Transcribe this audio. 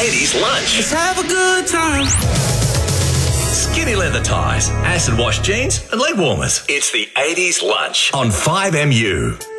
80s lunch. Let's have a good time. Skinny leather ties, acid wash jeans, and leg warmers. It's the 80s lunch on 5MU.